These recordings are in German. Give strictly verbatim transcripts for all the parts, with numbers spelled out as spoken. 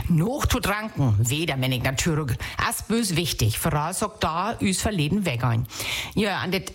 Noch zu tranken, weder wenn ich natürlich. Das ist wichtig, voraus sagt da, üs Verleden weggehen. Ja, an det,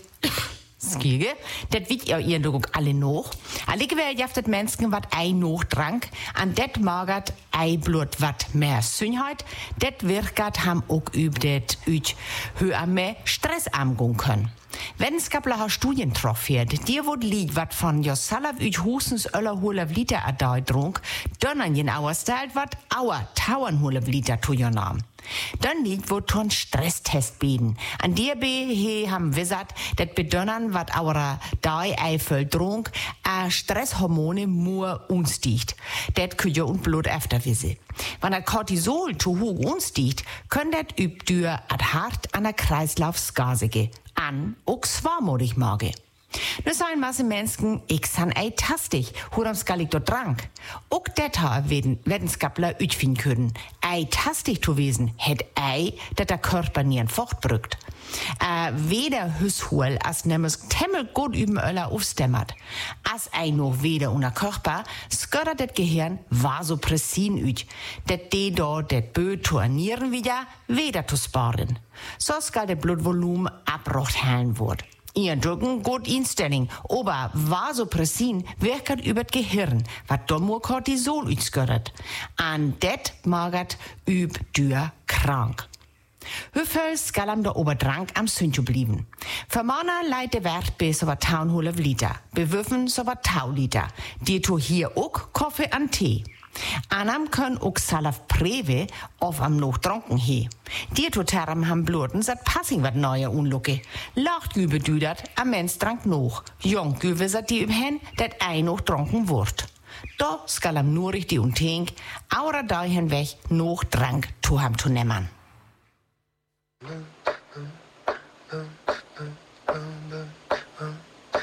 Skige, det wisst ihr ihr doch alle noch. Alle gewähljaftet Menschen, wat ei noch trank, an det magert ei blut wat mehr Sünnheit, det wirkat ham auch üb det üch höher mehr Stress amgung können. Wenn es kapla Studien drauf wird, dir wod liegt wat von jo salav üch husens öller holev Liter adai drunk, dann an jen auer stelt wat auer tauern holev Liter tu jo nam. Dann liegt wo ton Stresstest bieten. An dir be he ham wissert, dat bedönnern wat auer dai eifel drunk, a Stresshormone mur unsticht. Det küje und Blut efter wisse. Wenn dat Cortisol zu hoch unsticht, könnt dat üb dür ad hart an der Kreislaufsgasige an ook zwaarmoedig mage. Nu zijn masse Menschen, ik san ei tastig, hoeram skal ik dort drank. Ook det ha wetenskapler uitvinden kunnen. Ei tastig zu wesen, het ei, dat der Körper nien fortbrückt. Äh, weder hüsshol, as nemmes temmel gut üben öller aufstemmert. As ei noch weder unter Körper, skörert det Gehirn vasopressin üt. Det de dort det bö turnieren wieder, weder zu sparen. So skal det Blutvolumen abrocht hellen wird. Ihr Drucken gut Instelling, aber Vasopressin wirkt über das Gehirn, was dommo Cortisol utskörret. An det magert üb dür krank. Hüffel skal am der Oberdrank am Sündju blieben. Für Mana leidt der Wert bis über tausend Liter, bewürfen so über tausend Liter. Die tu hier ook Kaffee an Tee. Anam können ook salaf prewe auf am noch tronken he. Die totaram ham bluten, sat passing wat neue unlucke. Lacht gübe düdert, am mens trank noch. Jong gübe sat die übhen, dat ei noch tronken wurt. Da skal am nur richtig und tink, aura dahin weg noch trank tu ham zu nemmern.